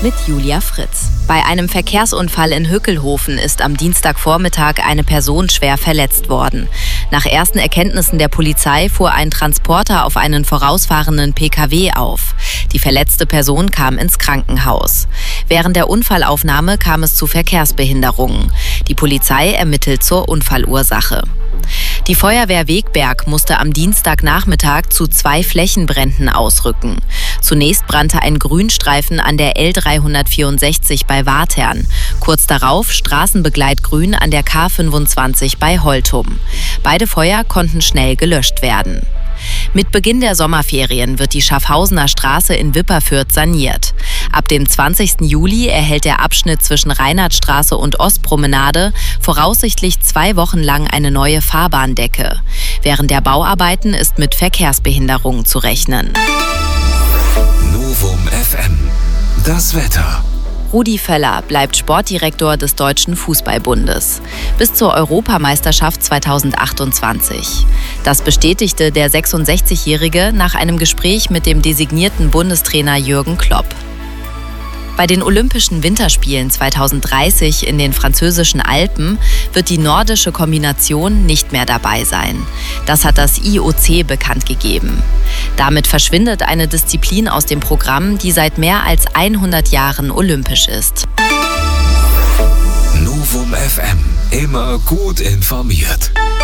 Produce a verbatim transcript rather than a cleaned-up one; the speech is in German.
mit Julia Fritz. Bei einem Verkehrsunfall in Hückelhofen ist am Dienstagvormittag eine Person schwer verletzt worden. Nach ersten Erkenntnissen der Polizei fuhr ein Transporter auf einen vorausfahrenden P K W auf. Die verletzte Person kam ins Krankenhaus. Während der Unfallaufnahme kam es zu Verkehrsbehinderungen. Die Polizei ermittelt zur Unfallursache. Die Feuerwehr Wegberg musste am Dienstagnachmittag zu zwei Flächenbränden ausrücken. Zunächst brannte ein Grünstreifen an der L dreihundertvierundsechzig bei Watern. Kurz darauf Straßenbegleitgrün an der K fünfundzwanzig bei Holtum. Beide Feuer konnten schnell gelöscht werden. Mit Beginn der Sommerferien wird die Schaffhausener Straße in Wipperfürth saniert. Ab dem zwanzigsten Juli erhält der Abschnitt zwischen Reinhardtstraße und Ostpromenade voraussichtlich zwei Wochen lang eine neue Fahrbahndecke. Während der Bauarbeiten ist mit Verkehrsbehinderungen zu rechnen. Novum F M. Das Wetter. Rudi Völler bleibt Sportdirektor des Deutschen Fußballbundes bis zur Europameisterschaft zweitausendachtundzwanzig. Das bestätigte der sechsundsechzigjährige nach einem Gespräch mit dem designierten Bundestrainer Jürgen Klopp. Bei den Olympischen Winterspielen zweitausenddreißig in den französischen Alpen wird die nordische Kombination nicht mehr dabei sein. Das hat das I O C bekannt gegeben. Damit verschwindet eine Disziplin aus dem Programm, die seit mehr als hundert Jahren olympisch ist. Novum F M. Immer gut informiert.